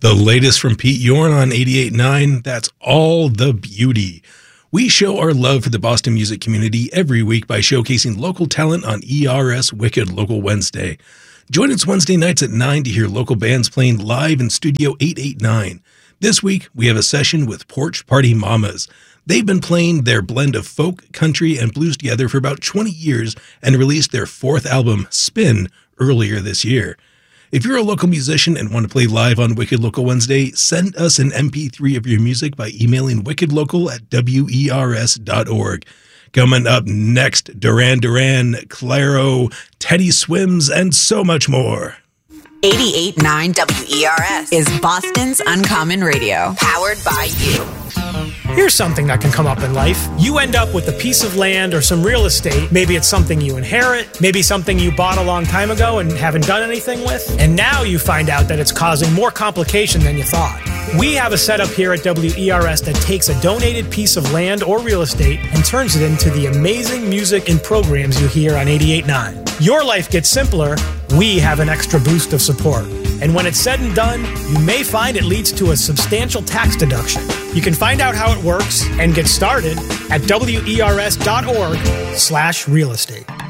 The latest from Pete Yorn on 88.9, that's All the Beauty. We show our love for the Boston music community every week by showcasing local talent on ERS Wicked Local Wednesday. Join us Wednesday nights at 9 to hear local bands playing live in Studio 889. This week, we have a session with Porch Party Mamas. They've been playing their blend of folk, country, and blues together for about 20 years and released their fourth album, Spin, earlier this year. If you're a local musician and want to play live on Wicked Local Wednesday, send us an MP3 of your music by emailing wickedlocal@wers.org. Coming up next, Duran Duran, Clairo, Teddy Swims, and so much more. 88.9 WERS is Boston's Uncommon Radio, powered by you. Here's something that can come up in life. You end up with a piece of land or some real estate. Maybe it's something you inherit, maybe something you bought a long time ago and haven't done anything with. And now you find out that it's causing more complication than you thought. We have a setup here at WERS that takes a donated piece of land or real estate and turns it into the amazing music and programs you hear on 88.9. Your life gets simpler. We have an extra boost of support. And when it's said and done, you may find it leads to a substantial tax deduction. You can find out how it works and get started at wers.org/real estate.